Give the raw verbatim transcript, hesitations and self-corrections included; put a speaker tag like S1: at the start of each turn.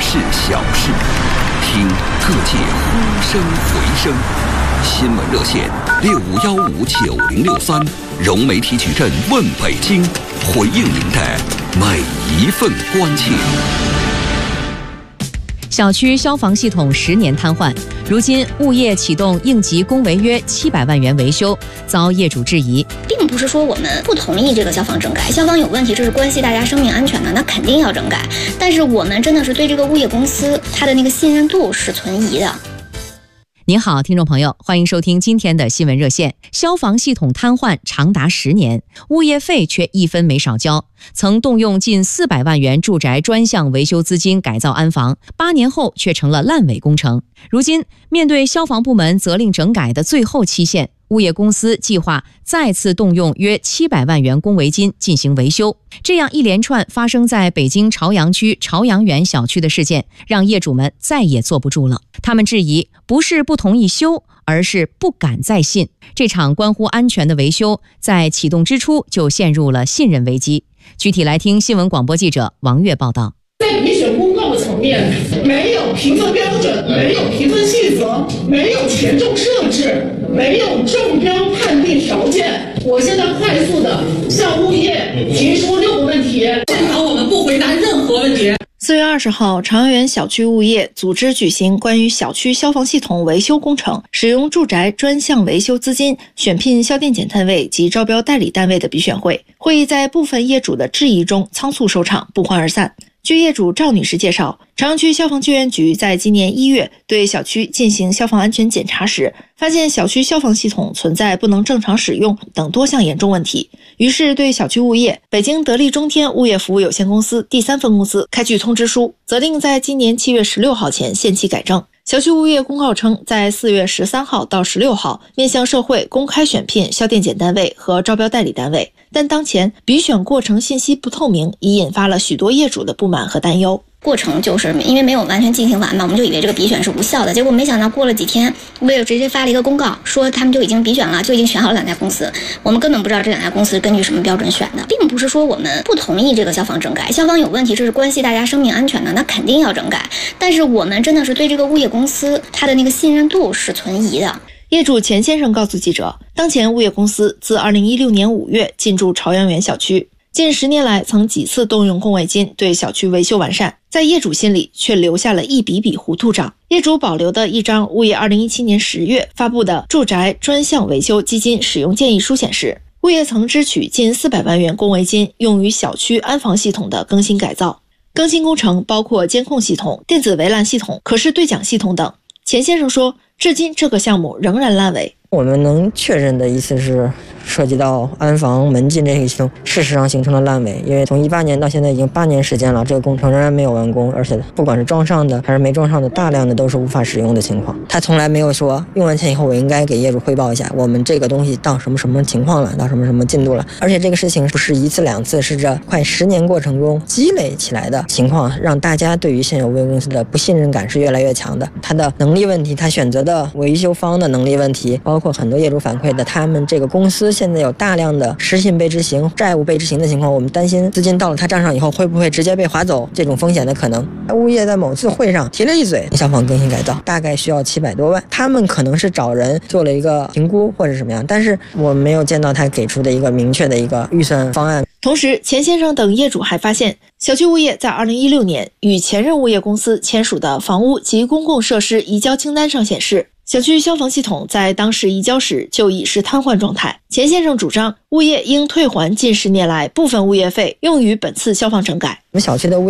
S1: 事小事，听各界呼声回声。新闻热线六五幺五九零六三，融媒体矩阵问北京，回应您的每一份关切。
S2: 小区消防系统十年瘫痪，如今物业启动应急公违约七百万元维修，遭业主质疑。
S3: 并不是说我们不同意这个消防整改，消防有问题，这是关系大家生命安全的，那肯定要整改。但是我们真的是对这个物业公司它的那个信任度是存疑的。
S2: 您好，听众朋友，欢迎收听今天的新闻热线。消防系统瘫痪长达十年，物业费却一分没少交。曾动用近四百万元住宅专项维修资金改造安防，八年后却成了烂尾工程。如今，面对消防部门责令整改的最后期限，物业公司计划再次动用约七百万元公维金进行维修。这样一连串发生在北京朝阳区朝阳园小区的事件，让业主们再也坐不住了。他们质疑，不是不同意修，而是不敢再信。这场关乎安全的维修，在启动之初就陷入了信任危机。具体来听新闻广播记者王悦报道。
S4: 在评选公告的层面，没有评分标准，没有评分细则，没有权重设置，没有中标判定条件。我现在快速的向物业提出六个问题，现场我们不回答任何问题。
S5: 四月二十号，朝阳园小区物业组织举行关于小区消防系统维修工程使用住宅专项维修资金选聘销电检单位及招标代理单位的比选会。会议在部分业主的质疑中仓促收场，不欢而散。据业主赵女士介绍，朝阳区消防救援局在今年一月对小区进行消防安全检查时，发现小区消防系统存在不能正常使用等多项严重问题，于是对小区物业北京得力中天物业服务有限公司第三分公司开具通知书，责令在今年七月十六号前限期改正。小区物业公告称，在四月十三号到十六号面向社会公开选聘销电检单位和招标代理单位，但当前比选过程信息不透明，已引发了许多业主的不满和担忧。
S3: 过程就是因为没有完全进行完嘛，我们就以为这个比选是无效的，结果没想到过了几天，物业直接发了一个公告，说他们就已经比选了，就已经选好了两家公司。我们根本不知道这两家公司根据什么标准选的，并不是说我们不同意这个消防整改，消防有问题，这是关系大家生命安全的，那肯定要整改。但是我们真的是对这个物业公司它的那个信任度是存疑的。
S5: 业主钱先生告诉记者，当前物业公司自二零一六年五月进驻朝阳园小区，近十年来曾几次动用公维金对小区维修完善，在业主心里却留下了一笔笔糊涂账。业主保留的一张物业二零一七年十月发布的住宅专项维修基金使用建议书显示，物业曾支取近四百万元公维金用于小区安防系统的更新改造。更新工程包括监控系统、电子围栏系统、可视对讲系统等。钱先生说，至今这个项目仍然烂尾。
S6: 我们能确认的意思是，涉及到安防门禁这个系统，事实上形成了烂尾。因为从一八年到现在已经八年时间了，这个工程仍然没有完工，而且不管是装上的还是没装上的，大量的都是无法使用的情况。他从来没有说用完钱以后我应该给业主汇报一下，我们这个东西到什么什么情况了，到什么什么进度了。而且这个事情不是一次两次，是这快十年过程中积累起来的情况，让大家对于现有物业公司的不信任感是越来越强的。他的能力问题，他选择的维修方的能力问题，包括很多业主反馈的他们这个公司现在有大量的失信被执行、债务被执行的情况，我们担心资金到了他账上以后会不会直接被划走，这种风险的可能。物业在某次会上提了一嘴消防更新改造大概需要七百多万，他们可能是找人做了一个评估或者什么样，但是我没有见到他给出的一个明确的一个预算方案。
S5: 同时，钱先生等业主还发现，小区物业在二零一六年与前任物业公司签署的房屋及公共设施移交清单上显示，小区消防系统在当时移交时就已是瘫痪状态。钱先生主张，物业应退还近十年来部分物业费，用于本次消防整改。
S6: 我们小区的物业